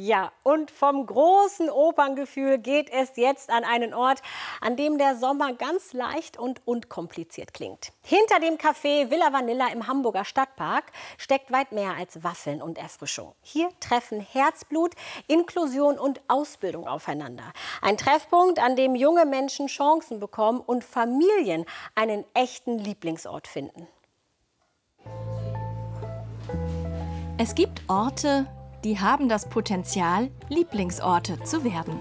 Ja, und vom großen Operngefühl geht es jetzt an einen Ort, an dem der Sommer ganz leicht und unkompliziert klingt. Hinter dem Café Villa Vanilla im Hamburger Stadtpark steckt weit mehr als Waffeln und Erfrischung. Hier treffen Herzblut, Inklusion und Ausbildung aufeinander. Ein Treffpunkt, an dem junge Menschen Chancen bekommen und Familien einen echten Lieblingsort finden. Es gibt Orte, die haben das Potenzial, Lieblingsorte zu werden.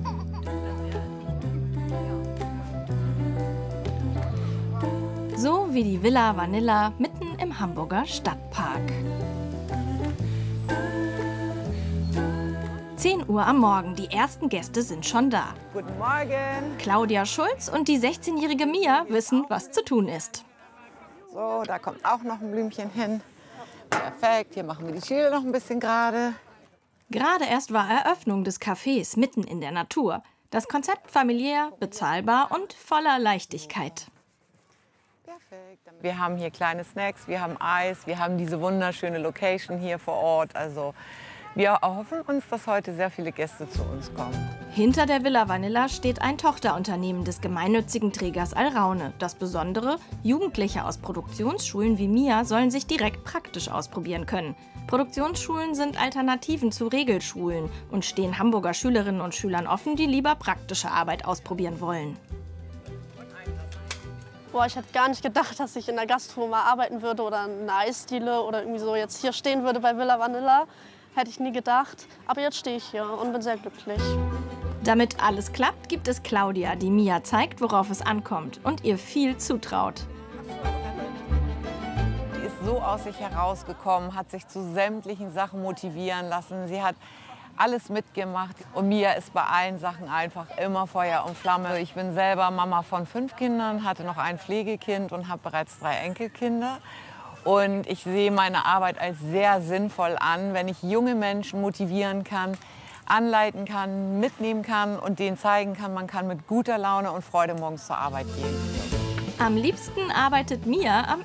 So wie die Villa Vanilla mitten im Hamburger Stadtpark. 10 Uhr am Morgen, die ersten Gäste sind schon da. Guten Morgen. Claudia Schulz und die 16-jährige Mia wissen, was zu tun ist. So, da kommt auch noch ein Blümchen hin. Perfekt, hier machen wir die Schilder noch ein bisschen gerade. Gerade erst war Eröffnung des Cafés mitten in der Natur. Das Konzept familiär, bezahlbar und voller Leichtigkeit. Perfekt. Wir haben hier kleine Snacks, wir haben Eis, wir haben diese wunderschöne Location hier vor Ort. Also wir erhoffen uns, dass heute sehr viele Gäste zu uns kommen. Hinter der Villa Vanilla steht ein Tochterunternehmen des gemeinnützigen Trägers Alraune. Das Besondere: Jugendliche aus Produktionsschulen wie Mia sollen sich direkt praktisch ausprobieren können. Produktionsschulen sind Alternativen zu Regelschulen und stehen Hamburger Schülerinnen und Schülern offen, die lieber praktische Arbeit ausprobieren wollen. Boah, ich hätte gar nicht gedacht, dass ich in der Gastro mal arbeiten würde oder in einer Eisdiele oder irgendwie so jetzt hier stehen würde bei Villa Vanilla. Hätte ich nie gedacht. Aber jetzt stehe ich hier und bin sehr glücklich. Damit alles klappt, gibt es Claudia, die Mia zeigt, worauf es ankommt und ihr viel zutraut. Sie ist so aus sich herausgekommen, hat sich zu sämtlichen Sachen motivieren lassen. Sie hat alles mitgemacht und Mia ist bei allen Sachen einfach immer Feuer und Flamme. Ich bin selber Mama von 5 Kindern, hatte noch ein Pflegekind und habe bereits 3 Enkelkinder. Und ich sehe meine Arbeit als sehr sinnvoll an, wenn ich junge Menschen motivieren kann, anleiten kann, mitnehmen kann und denen zeigen kann, man kann mit guter Laune und Freude morgens zur Arbeit gehen. Am liebsten arbeitet Mia am